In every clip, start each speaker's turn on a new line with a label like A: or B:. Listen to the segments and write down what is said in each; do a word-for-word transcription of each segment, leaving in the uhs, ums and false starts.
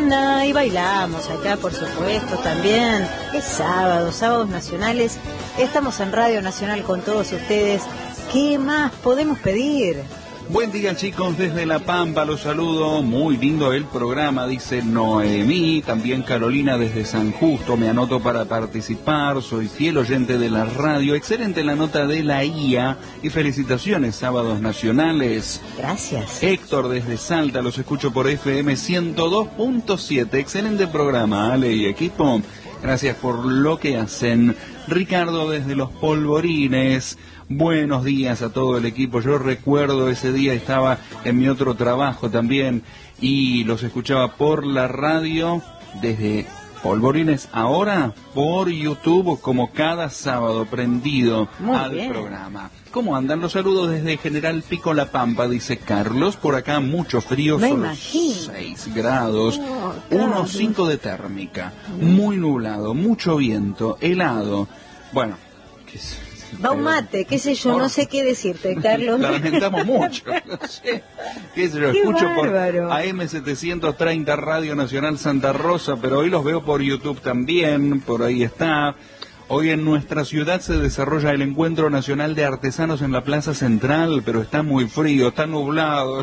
A: linda, y bailamos acá, por supuesto, también. Es sábado, sábados nacionales. Estamos en Radio Nacional con todos ustedes. ¿Qué más podemos pedir?
B: Buen día, chicos, desde La Pampa los saludo. Muy lindo el programa, dice Noemí. También Carolina desde San Justo. Me anoto para participar. Soy fiel oyente de la radio. Excelente la nota de la I A. Y felicitaciones, sábados nacionales.
A: Gracias.
B: Héctor desde Salta, los escucho por F M ciento dos punto siete. Excelente programa, Ale y equipo. Gracias por lo que hacen. Ricardo desde Los Polvorines. Buenos días a todo el equipo. Yo recuerdo ese día, estaba en mi otro trabajo también y los escuchaba por la radio desde Polvorines, ahora por YouTube, como cada sábado, prendido
A: Muy
B: al
A: bien.
B: programa. ¿Cómo andan? Los saludos desde General Pico, La Pampa, dice Carlos. Por acá mucho frío,
A: Me
B: solo
A: imagino.
B: seis grados,
A: Oh,
B: uno
A: Carlos.
B: coma cinco de térmica, muy nublado, mucho viento, helado. Bueno, qué sé.
A: Va un mate, qué sé yo, no sé qué decirte, Carlos.
B: La lamentamos mucho. No sé, qué sé yo,
A: Qué
B: escucho por
A: bárbaro.
B: A M setecientos treinta Radio Nacional Santa Rosa, pero hoy los veo por YouTube también, por ahí está. Hoy en nuestra ciudad se desarrolla el Encuentro Nacional de Artesanos en la Plaza Central, pero está muy frío, está nublado.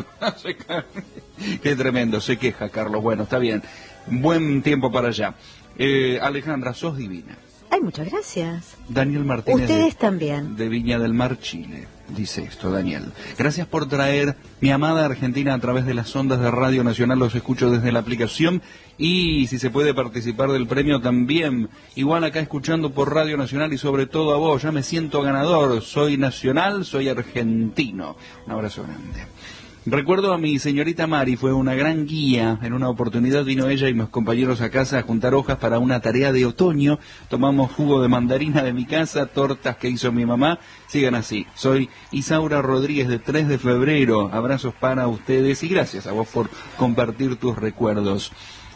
B: Qué tremendo, se queja Carlos. Bueno, está bien. Buen tiempo para allá. Eh, Alejandra, sos divina.
A: Ay, muchas gracias.
B: Daniel Martínez.
A: Ustedes
B: de,
A: también.
B: De Viña del Mar, Chile. Dice esto, Daniel. Gracias por traer mi amada Argentina a través de las ondas de Radio Nacional. Los escucho desde la aplicación. Y si se puede participar del premio también. Igual acá escuchando por Radio Nacional y sobre todo a vos. Ya me siento ganador. Soy nacional, soy argentino. Un abrazo grande. Recuerdo a mi señorita Mari, fue una gran guía. En una oportunidad vino ella y mis compañeros a casa a juntar hojas para una tarea de otoño. Tomamos jugo de mandarina de mi casa, tortas que hizo mi mamá. Sigan así. Soy Isaura Rodríguez de tres de febrero. Abrazos para ustedes y gracias a vos por compartir tus recuerdos.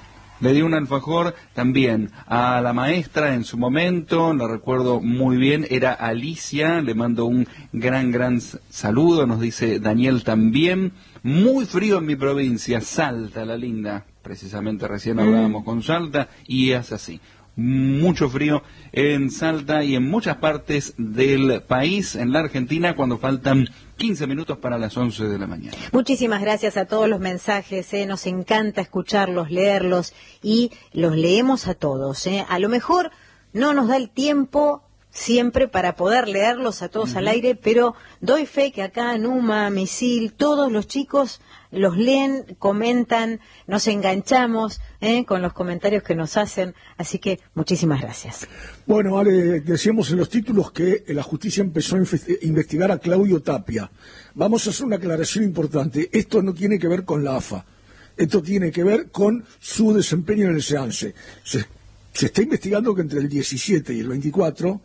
B: Le di un alfajor también a la maestra en su momento, la recuerdo muy bien, era Alicia, le mando un gran, gran saludo, nos dice Daniel también. Muy frío en mi provincia, Salta, la linda, precisamente recién hablábamos con Salta, y es así. Mucho frío en Salta y en muchas partes del país, en la Argentina, cuando faltan quince minutos para las once de la mañana.
A: Muchísimas gracias a todos los mensajes, ¿eh? Nos encanta escucharlos, leerlos y los leemos a todos, ¿eh? A lo mejor no nos da el tiempo siempre para poder leerlos a todos uh-huh. al aire, pero doy fe que acá Numa, Misil, todos los chicos los leen, comentan, nos enganchamos ¿eh? con los comentarios que nos hacen, así que muchísimas gracias.
C: Bueno, Ale, decíamos en los títulos que la justicia empezó a investigar a Claudio Tapia. Vamos a hacer una aclaración importante. Esto no tiene que ver con la A F A. Esto tiene que ver con su desempeño en el SEANSE. Se, se está investigando que entre el diecisiete y el veinticuatro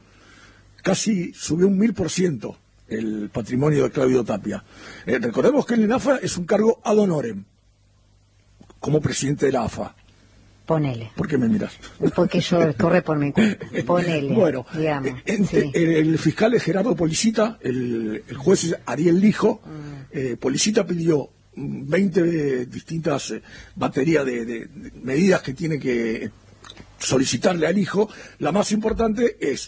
C: casi subió un mil por ciento el patrimonio de Claudio Tapia. Eh, recordemos que en la A F A es un cargo ad honorem, como presidente de la A F A.
A: Ponele.
C: ¿Por qué me miras?
A: Porque yo corre por mi cuenta. Ponele,
C: bueno,
A: digamos.
C: Entre,
A: sí.
C: el, el fiscal es Gerardo Policita, el, el juez es Ariel Lijo. Mm. Eh, Policita pidió veinte distintas eh, baterías de, de, de medidas que tiene que solicitarle al hijo. La más importante es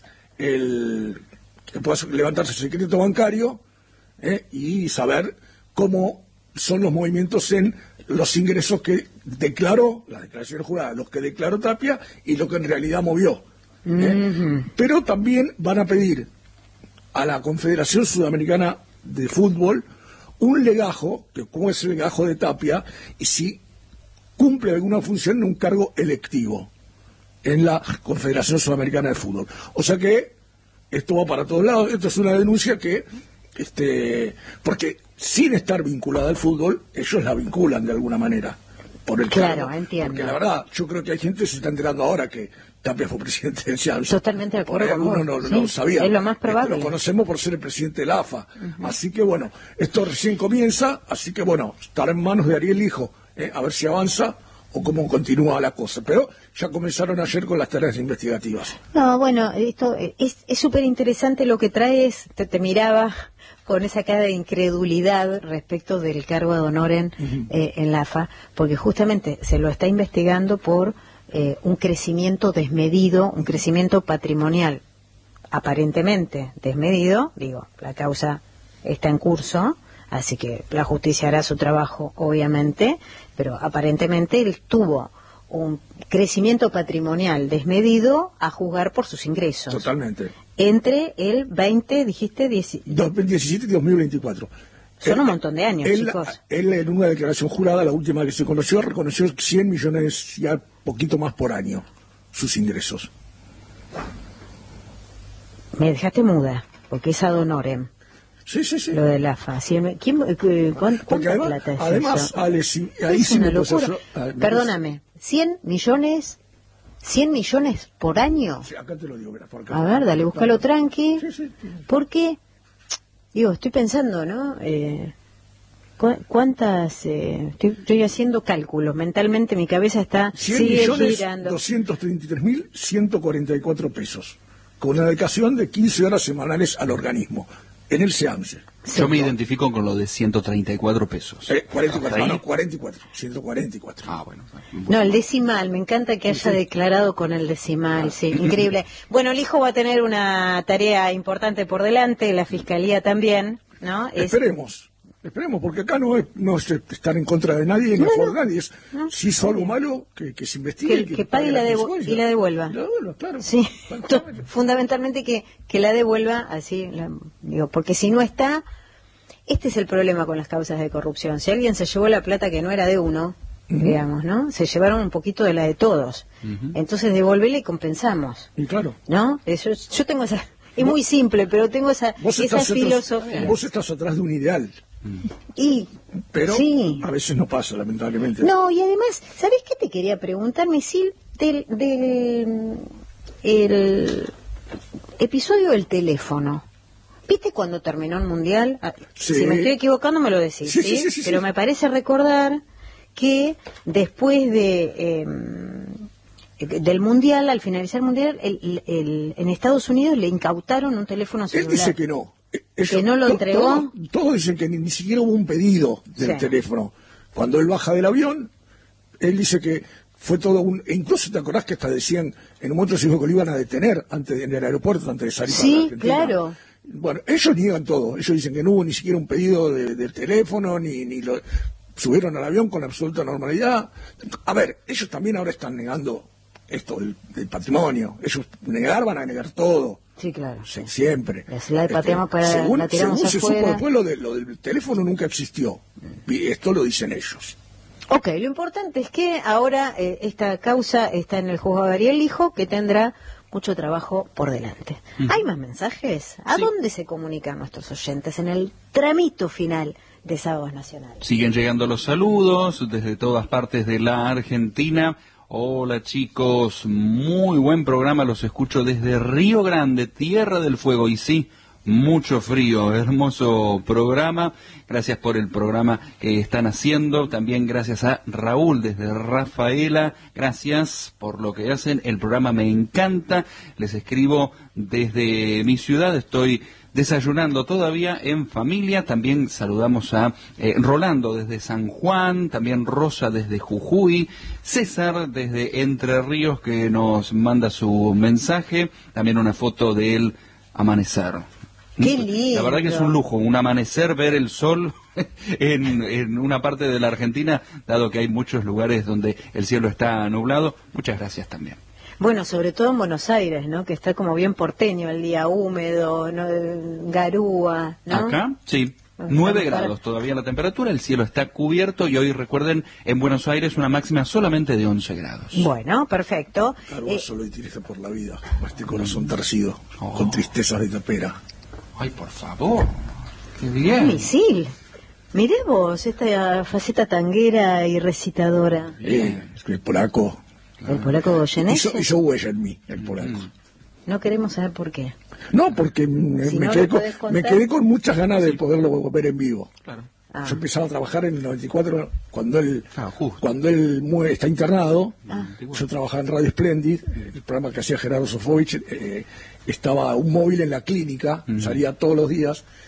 C: el que pueda levantarse el secreto bancario eh, y saber cómo son los movimientos en los ingresos que declaró, las declaraciones juradas, los que declaró Tapia y lo que en realidad movió. ¿eh? Uh-huh. Pero también van a pedir a la Confederación Sudamericana de Fútbol un legajo, que cómo es el legajo de Tapia, y si cumple alguna función en un cargo electivo en la Confederación Sudamericana de Fútbol. O sea que esto va para todos lados. Esto es una denuncia que, este, porque sin estar vinculada al fútbol, ellos la vinculan de alguna manera. Por el
A: claro,
C: cargo.
A: entiendo.
C: Porque la verdad, yo creo que hay gente que se está enterando ahora que Tapia fue presidente del SEANSE.
A: Totalmente de acuerdo.
C: Por ahí algunos no,
A: sí,
C: no sabía.
A: Es lo más probable.
C: Lo conocemos por ser el presidente de la A F A. Uh-huh. Así que bueno, esto recién comienza, así que bueno, estará en manos de Ariel Lijo, eh, a ver si avanza o cómo continúa la cosa. Pero ya comenzaron ayer con las tareas investigativas.
A: No, bueno, esto es súper interesante lo que traes, te, te miraba con esa cara de incredulidad respecto del cargo ad honorem uh-huh. eh, en la A F A, porque justamente se lo está investigando por eh, un crecimiento desmedido, un crecimiento patrimonial aparentemente desmedido. Digo, la causa está en curso, así que la justicia hará su trabajo, obviamente, pero aparentemente él tuvo un crecimiento patrimonial desmedido a juzgar por sus ingresos.
C: Totalmente.
A: Entre el veinte, dijiste,
C: dos mil diecisiete y dos mil veinticuatro.
A: Son
C: él,
A: un montón de años,
C: él,
A: chicos.
C: Él en una declaración jurada, la última que se conoció, reconoció cien millones, ya poquito más por año, sus ingresos.
A: Me dejaste muda, porque es ad honorem.
C: Sí, sí, sí.
A: Lo del A F A. ¿Quién, ¿Quién, cuánta
C: Porque además,
A: plata es
C: además
A: eso?
C: Ale, si, ahí
A: es
C: sí
A: una
C: me
A: locura.
C: puso yo, ah,
A: Perdóname, ¿cien millones? ¿cien millones por año?
C: Sí, acá te lo digo, mira, por acá.
A: A ver, dale, búscalo tranqui.
C: Sí, sí, sí.
A: Porque, digo, estoy pensando, ¿no? Eh, ¿cu ¿Cuántas? Eh, estoy, estoy haciendo cálculos. Mentalmente mi cabeza está,
C: cien
A: sigue
C: millones
A: girando.
C: doscientos treinta y tres mil ciento cuarenta y cuatro pesos, con una dedicación de quince horas semanales al organismo, en el SEAMSE.
B: Sí. Yo me identifico con lo de ciento treinta y cuatro pesos.
C: Eh, cuarenta y cuatro, no, no, cuarenta y cuatro, ciento cuarenta y cuatro.
B: Ah, bueno.
A: No, el decimal, me encanta que haya sí. declarado con el decimal, sí, increíble. Bueno, el hijo va a tener una tarea importante por delante, la fiscalía también, ¿no? Es...
C: Esperemos. Esperemos, porque acá no es, no es estar en contra de nadie ni
A: no,
C: a favor
A: no,
C: de nadie. Es,
A: no,
C: si hizo algo malo, que, que se investigue.
A: Que,
C: y que,
A: que pague y la, devu y la devuelva.
C: La devuelva, claro.
A: Sí, fundamentalmente que, que la devuelva, así, la, digo, porque si no está, este es el problema con las causas de corrupción. Si alguien se llevó la plata que no era de uno, uh-huh. digamos, ¿no? Se llevaron un poquito de la de todos. Uh-huh. Entonces devolverla y compensamos.
C: Y claro.
A: ¿No? Eso, yo tengo esa... Es muy simple, pero tengo esa, esa filosofía.
C: Vos estás atrás de un ideal.
A: Y,
C: pero
A: sí.
C: a veces no pasa, lamentablemente.
A: No, y además, ¿sabés qué te quería preguntar, Misil? Del, del el episodio del teléfono. ¿Viste cuando terminó el Mundial?
C: Sí.
A: Si me estoy equivocando me lo decís,
C: sí,
A: ¿sí?
C: sí, sí, sí
A: Pero
C: sí.
A: me parece recordar que después de... Eh, del Mundial, al finalizar el Mundial, el, el, el, en Estados Unidos le incautaron un teléfono celular.
C: Él dice que no. Eso,
A: ¿Que no lo entregó?
C: Todos todo, todo dicen que ni, ni siquiera hubo un pedido del sí. teléfono. Cuando él baja del avión, él dice que fue todo un... E incluso te acordás que hasta decían, en un momento se dijo que lo iban a detener antes de, en el aeropuerto, antes de salir
A: sí,
C: para la Argentina.
A: Claro.
C: Bueno, ellos niegan todo. Ellos dicen que no hubo ni siquiera un pedido de, del teléfono, ni, ni lo... Subieron al avión con absoluta normalidad. A ver, ellos también ahora están negando esto, el, el patrimonio. Ellos negar van a negar todo.
A: Sí, claro.
C: Sí, siempre.
A: La este, pateamos para
C: según,
A: la tiramos
C: según se
A: afuera.
C: supo después, lo, de, lo del teléfono nunca existió. Y esto lo dicen ellos.
A: Ok, lo importante es que ahora eh, esta causa está en el juzgado de Ariel Lijo, que tendrá mucho trabajo por delante. Mm. ¿Hay más mensajes? ¿A sí. dónde se comunican nuestros oyentes en el tramito final de Sábados Nacionales?
B: Siguen llegando los saludos desde todas partes de la Argentina. Hola chicos, muy buen programa, los escucho desde Río Grande, Tierra del Fuego, y sí, mucho frío, hermoso programa, gracias por el programa que están haciendo, también gracias a Raúl desde Rafaela, gracias por lo que hacen, el programa me encanta, les escribo desde mi ciudad, estoy desayunando todavía en familia, también saludamos a eh, Rolando desde San Juan, también Rosa desde Jujuy, César desde Entre Ríos que nos manda su mensaje, también una foto del amanecer.
A: ¡Qué lindo!
B: La verdad que es un lujo, un amanecer, ver el sol en, en una parte de la Argentina, dado que hay muchos lugares donde el cielo está nublado. Muchas gracias también.
A: Bueno, sobre todo en Buenos Aires, ¿no? Que está como bien porteño el día, húmedo, ¿no? Garúa, ¿no?
B: Acá, sí. Nueve grados todavía la temperatura, el cielo está cubierto y hoy recuerden, en Buenos Aires una máxima solamente de once grados.
A: Bueno, perfecto.
C: Garúa eh... solo y tirece por la vida, este corazón torcido, oh. con tristezas de tapera.
B: Ay, por favor, qué bien.
A: Misil. Miré vos esta faceta tanguera y recitadora.
C: Bien, es que el polaco...
A: ¿El polaco Goyeneche?
C: Hizo, hizo huella en mí, el polaco. Mm.
A: No queremos saber por qué.
C: No, porque me,
A: si
C: me,
A: no
C: quedé, con, me quedé con muchas ganas de sí. poderlo ver en vivo.
B: Claro.
A: Ah.
C: Yo empezaba a trabajar en el noventa y cuatro, cuando él, ah, cuando él muere, está internado. Ah. Yo trabajaba en Radio Splendid, el programa que hacía Gerardo Sofovich. Eh, estaba un móvil en la clínica, mm. salía todos los días.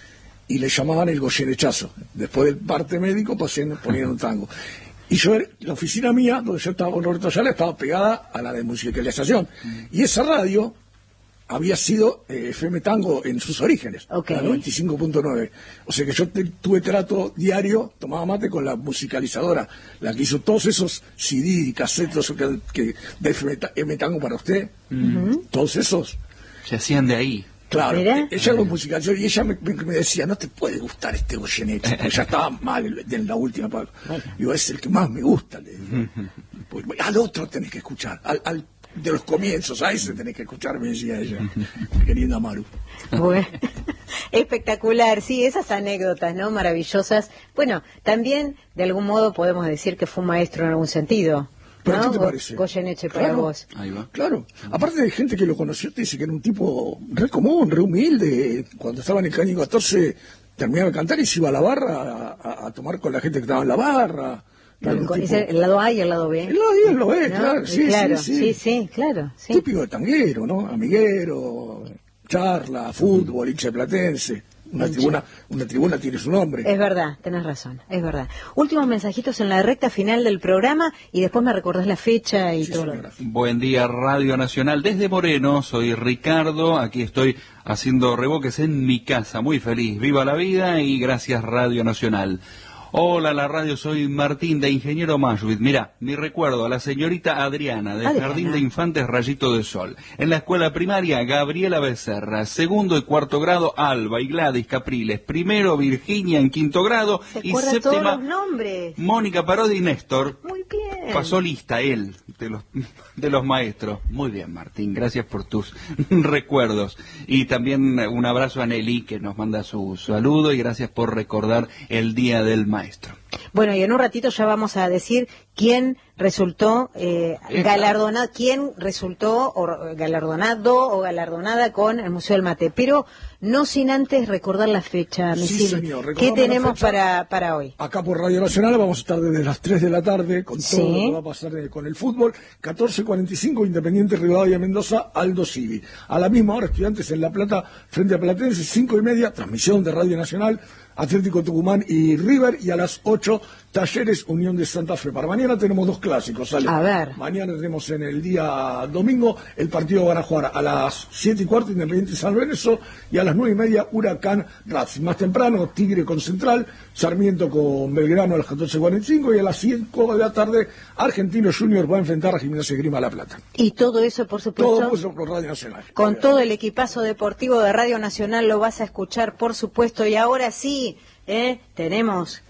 C: y le llamaban el goyenechazo. Después del parte médico ponían, ponían un tango. Y yo, la oficina mía, donde yo estaba con Roberto Ayala, estaba pegada a la de musicalización. Mm. Y esa radio había sido eh, F M Tango en sus orígenes, okay. La noventa y cinco punto nueve. O sea que yo te, tuve trato diario, tomaba mate con la musicalizadora, la que hizo todos esos C D y casetos que, que, de F M Tango para usted, mm. todos esos.
B: Se hacían de ahí.
C: Claro, ¿Mira? ella lo musicalizó y ella me, me, me decía, no te puede gustar este Goyeneche, porque ya estaba mal en la última parte. Bueno. Digo, es el que más me gusta, le digo. Pues, al otro tenés que escuchar, al, al de los comienzos, a ese tenés que escuchar, me decía ella, querida Maru.
A: Bueno, espectacular, sí, esas anécdotas, ¿no? Maravillosas. Bueno, también, de algún modo, podemos decir que fue un maestro en algún sentido.
C: ¿Pero ¿no? qué te parece?
A: Goyeneche para
C: claro,
A: vos.
B: Ahí va.
C: Claro. Aparte de gente que lo conoció, te dice que era un tipo re común, re humilde. Cuando estaba en el Caño catorce, terminaba de cantar y se iba a la barra a, a, a tomar con la gente que estaba en la barra.
A: El, tipo... el lado A y el lado B.
C: El lado A y el lado B, ¿no? Claro. Sí,
A: claro,
C: sí, sí.
A: sí, sí, claro. Sí.
C: Típico de tanguero, ¿no? Amiguero, charla, fútbol, hincha platense. Una tribuna, una tribuna tiene su nombre.
A: Es verdad, tenés razón, es verdad. Últimos mensajitos en la recta final del programa y después me recordás la fecha y sí, todo señora. Lo...
B: Buen día, Radio Nacional. Desde Moreno, soy Ricardo, aquí estoy haciendo reboques en mi casa, muy feliz. Viva la vida y gracias, Radio Nacional. Hola, la radio, soy Martín de Ingeniero Mayuit. Mira, mi recuerdo a la señorita Adriana, del Adriana. Jardín de Infantes Rayito de Sol. En la escuela primaria, Gabriela Becerra. Segundo y cuarto grado, Alba y Gladys Capriles. Primero, Virginia en quinto grado.
A: ¿Se
B: y
A: acuerda
B: séptima,
A: todos los nombres?
B: Mónica Parodi y Néstor.
A: Muy bien.
B: Pasó lista él, de los, de los maestros. Muy bien, Martín, gracias por tus recuerdos. Y también un abrazo a Nelly, que nos manda su saludo, y gracias por recordar el Día del Maestro.
A: Bueno, y en un ratito ya vamos a decir quién resultó eh, galardonado, quién resultó o, galardonado o galardonada con el Museo del Mate, pero no sin antes recordar la fecha,
C: Misil. Sí, señor.
A: ¿Qué tenemos para, para hoy?
C: Acá por Radio Nacional vamos a estar desde las tres de la tarde con todo ¿Sí? lo que va a pasar con el fútbol. catorce cuarenta y cinco, Independiente Rivadavia Mendoza, Aldo Civi. A la misma hora, Estudiantes en La Plata, frente a Platense, cinco y media, transmisión de Radio Nacional, Atlético Tucumán y River, y a las ocho, Talleres Unión de Santa Fe. Para mañana tenemos dos clásicos, ¿sale?
A: A ver.
C: Mañana tenemos en el día domingo, el partido van a jugar a las siete y cuarto, Independiente San Lorenzo, y a las nueve y media, Huracán Racing. Más temprano, Tigre con Central, Sarmiento con Belgrano a las catorce cuarenta y cinco, y a las cinco de la tarde, Argentino Junior va a enfrentar a Gimnasia y Esgrima La Plata.
A: Y todo eso, por supuesto,
C: todo eso por Radio Nacional.
A: Con todo el equipazo deportivo de Radio Nacional lo vas a escuchar, por supuesto, y ahora sí, ¿eh? tenemos...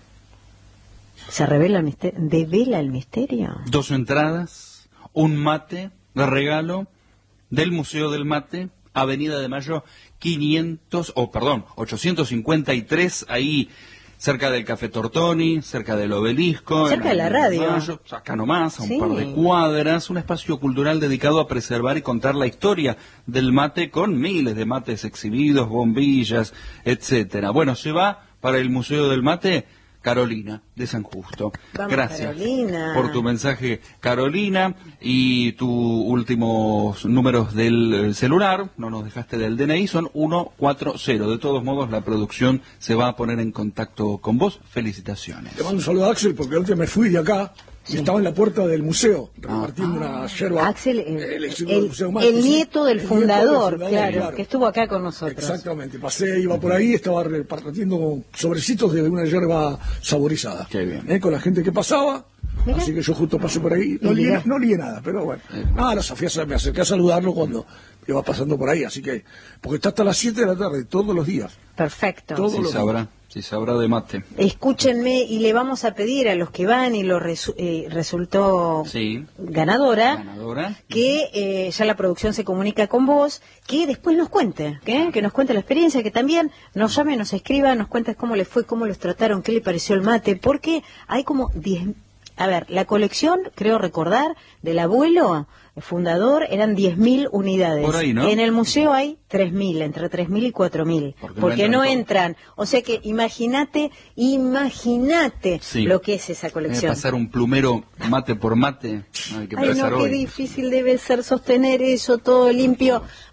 A: ¿Se revela el misterio? ¿Devela el misterio?
B: Dos entradas, un mate de regalo del Museo del Mate, Avenida de Mayo quinientos, o oh, perdón, ochocientos cincuenta y tres, ahí cerca del Café Tortoni, cerca del Obelisco.
A: Cerca de la radio.
B: Mayo, acá nomás, a un
A: sí.
B: par de cuadras, un espacio cultural dedicado a preservar y contar la historia del mate con miles de mates exhibidos, bombillas, etcétera. Bueno, se va para el Museo del Mate Carolina de San Justo.
A: Vamos,
B: gracias
A: Carolina.
B: por tu mensaje, Carolina, y tus últimos números del celular, no nos dejaste del D N I, son ciento cuarenta. De todos modos, la producción se va a poner en contacto con vos. Felicitaciones.
C: Te mando un saludo a Axel, porque el otro día me fui de acá y sí. estaba en la puerta del museo, repartiendo ah. una yerba.
A: Axel, el, el, el, el, museo Mate, el nieto del, el fundador, nieto del fundador claro, claro, que estuvo acá con nosotros.
C: Exactamente, pasé, iba por ahí, estaba repartiendo sobrecitos de una yerba saborizada.
B: Qué bien.
C: ¿Eh? Con la gente que pasaba. Mira. Así que yo justo pasé por ahí, no lié, no lié nada, pero bueno. Eh. Nada, los afías, me acerqué a saludarlo cuando iba pasando por ahí, así que, porque está hasta las siete de la tarde, todos los días.
A: Perfecto.
C: Todos
B: sí
C: los
B: sabrá,
C: días.
B: sí sabrá de mate.
A: Escúchenme y le vamos a pedir a los que van y lo resu eh, resultó
B: sí.
A: ganadora,
B: ganadora,
A: que eh, ya la producción se comunica con vos, que después nos cuente, ¿qué? que nos cuente la experiencia, que también nos llame, nos escriba, nos cuente cómo le fue, cómo los trataron, qué le pareció el mate, porque hay como diez... A ver, la colección, creo recordar, del abuelo fundador eran diez mil unidades.
B: Por ahí, ¿no?
A: En el museo hay tres mil, entre tres mil y cuatro mil. Porque, porque no entran. O sea que imagínate, imagínate sí. lo que es esa colección.
B: Pasar un plumero mate por mate. Hay que
A: Ay, no,
B: hoy.
A: qué difícil debe ser sostener eso todo limpio.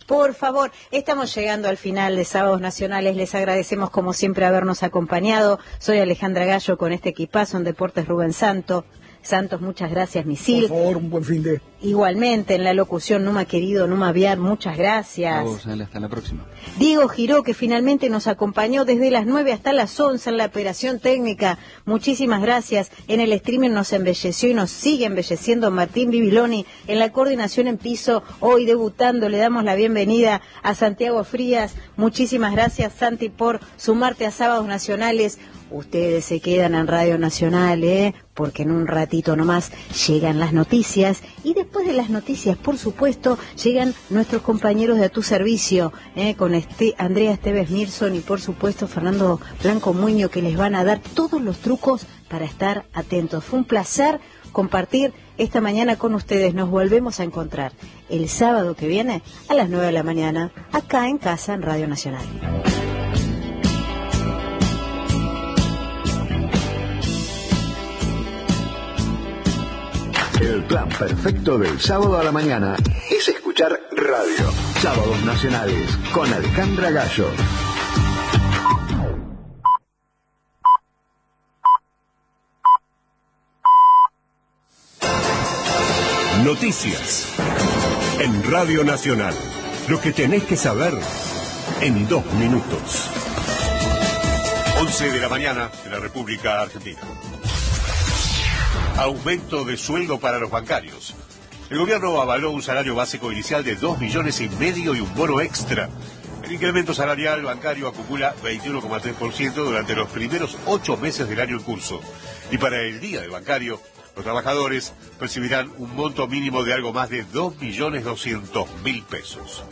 A: Por favor, estamos llegando al final de Sábados Nacionales. Les agradecemos como siempre habernos acompañado. Soy Alejandra Gallo con este equipazo en Deportes Rubén Santo. Santos, muchas gracias, Misil.
C: Por favor, un buen fin de...
A: Igualmente, en la locución, Numa querido, Numa Viar, muchas gracias.
B: A vos, Ale, hasta la próxima.
A: Diego Giró, que finalmente nos acompañó desde las nueve hasta las once en la operación técnica. Muchísimas gracias. En el streaming nos embelleció y nos sigue embelleciendo Martín Bibiloni. En la coordinación en piso, hoy debutando, le damos la bienvenida a Santiago Frías. Muchísimas gracias, Santi, por sumarte a Sábados Nacionales. Ustedes se quedan en Radio Nacional, ¿eh? Porque en un ratito nomás llegan las noticias y después de las noticias, por supuesto, llegan nuestros compañeros de A Tu Servicio, ¿eh? Con este Andrea Esteves Mirson y por supuesto Fernando Blanco Muño, que les van a dar todos los trucos para estar atentos. Fue un placer compartir esta mañana con ustedes. Nos volvemos a encontrar el sábado que viene a las nueve de la mañana, acá en casa en Radio Nacional.
D: El plan perfecto del sábado a la mañana es escuchar radio. Sábados Nacionales con Alejandra Gallo.
E: Noticias en Radio Nacional. Lo que tenés que saber en dos minutos. once de la mañana en la República Argentina. Aumento de sueldo para los bancarios. El gobierno avaló un salario básico inicial de dos millones y medio y un bono extra. El incremento salarial bancario acumula veintiuno coma tres por ciento durante los primeros ocho meses del año en curso. Y para el día del bancario, los trabajadores percibirán un monto mínimo de algo más de dos millones doscientos mil pesos.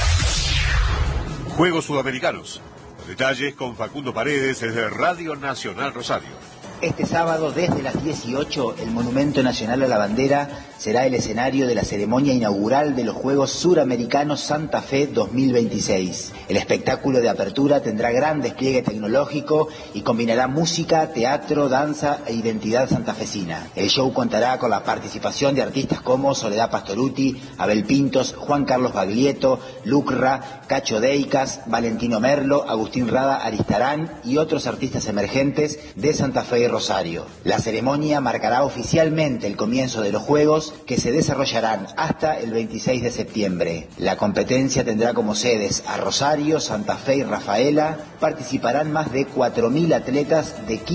E: Juegos Sudamericanos. Los detalles con Facundo Paredes desde Radio Nacional Rosario.
F: Este sábado, desde las dieciocho, el Monumento Nacional a la Bandera será el escenario de la ceremonia inaugural de los Juegos Suramericanos Santa Fe dos mil veintiséis. El espectáculo de apertura tendrá gran despliegue tecnológico y combinará música, teatro, danza e identidad santafesina. El show contará con la participación de artistas como Soledad Pastorutti, Abel Pintos, Juan Carlos Baglietto, Lucra, Cacho Deicas, Valentino Merlo, Agustín Rada Aristarán y otros artistas emergentes de Santa Fe y Rosario. La ceremonia marcará oficialmente el comienzo de los Juegos, que se desarrollarán hasta el veintiséis de septiembre. La competencia tendrá como sedes a Rosario, Santa Fe y Rafaela. Participarán más de cuatro mil atletas de